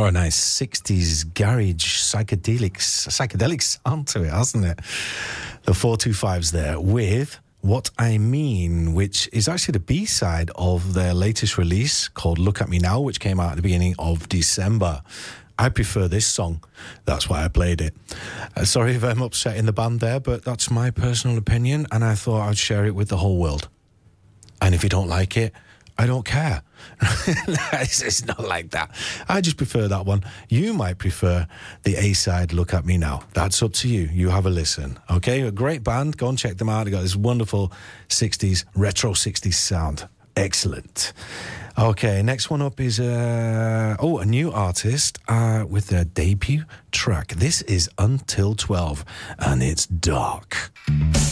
Oh, a nice 60s garage psychedelic sound to it, hasn't it? The 425s there with What I Mean, which is actually the B-side of their latest release called Look At Me Now, which came out at the beginning of December. I prefer this song. That's why I played it. Sorry if I'm upsetting the band there, but that's my personal opinion, and I thought I'd share it with the whole world. And if you don't like it, I don't care. It's not like that. I just prefer that one. You might prefer the A-side, Look At Me Now. That's up to you. You have a listen. Okay, a great band. Go and check them out. They got this wonderful 60s, retro 60s sound. Excellent. Okay, next one up is a new artist with their debut track. This is Until 12, and it's dark.